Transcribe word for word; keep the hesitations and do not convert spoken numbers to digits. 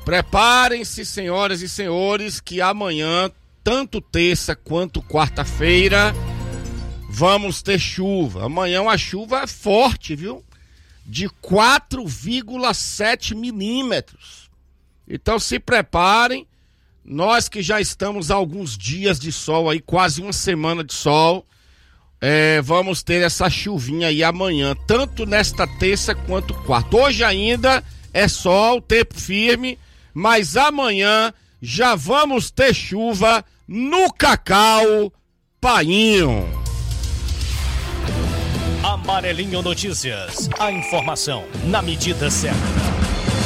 Preparem-se, senhoras e senhores, que amanhã, tanto terça quanto quarta-feira, vamos ter chuva. Amanhã uma chuva forte, viu? De quatro vírgula sete milímetros. Então se preparem. Nós que já estamos há alguns dias de sol aí, quase uma semana de sol, é, vamos ter essa chuvinha aí amanhã, tanto nesta terça quanto quarta. Hoje ainda é sol, tempo firme, mas amanhã já vamos ter chuva no Cacau Painho. Amarelinho Notícias, a informação na medida certa.